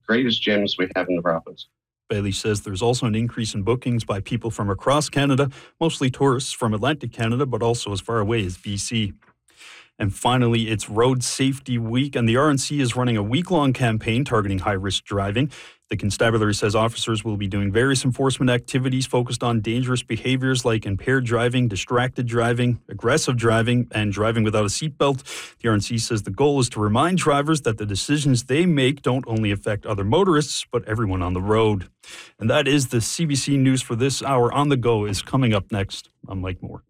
greatest gyms we have in the province. Bailey says there's also an increase in bookings by people from across Canada, mostly tourists from Atlantic Canada, but also as far away as BC. And finally, it's Road Safety Week, and the RNC is running a week-long campaign targeting high-risk driving. The constabulary says officers will be doing various enforcement activities focused on dangerous behaviors like impaired driving, distracted driving, aggressive driving, and driving without a seatbelt. The RNC says the goal is to remind drivers that the decisions they make don't only affect other motorists, but everyone on the road. And that is the CBC News for this hour. On the Go is coming up next. I'm Mike Moore.